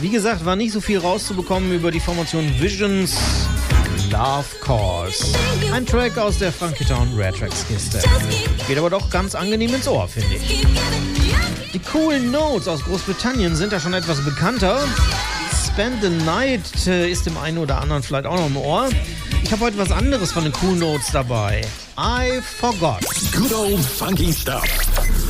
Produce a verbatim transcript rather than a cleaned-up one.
Wie gesagt, war nicht so viel rauszubekommen über die Formation Visions. Love Cause. Ein Track aus der Funky Town Rare Tracks Kiste. Geht aber doch ganz angenehm ins Ohr, finde ich. Die coolen Notes aus Großbritannien sind da schon etwas bekannter. Spend the Night ist dem einen oder anderen vielleicht auch noch im Ohr. Ich habe heute was anderes von den Cool Notes dabei. I Forgot. Good old funky stuff.